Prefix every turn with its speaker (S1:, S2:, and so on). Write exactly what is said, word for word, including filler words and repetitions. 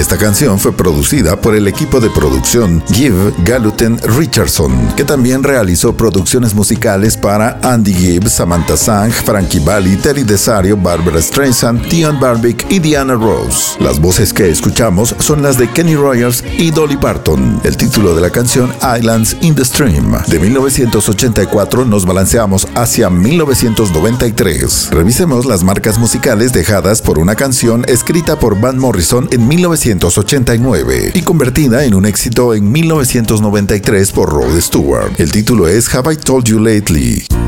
S1: Esta canción fue producida por el equipo de producción Gibb, Galuten, Richardson, que también realizó producciones musicales para Andy Gibb, Samantha Sang, Frankie Valli, Teddy Desario, Barbara Streisand, Dionne Warwick y Diana Ross. Las voces que escuchamos son las de Kenny Rogers y Dolly Parton. El título de la canción, Islands in the Stream. De mil novecientos ochenta y cuatro nos balanceamos hacia mil novecientos noventa y tres. Revisemos las marcas musicales dejadas por una canción escrita por Van Morrison en mil novecientos ochenta y nueve y convertida en un éxito en mil novecientos noventa y tres por Rod Stewart. El título es Have I Told You Lately.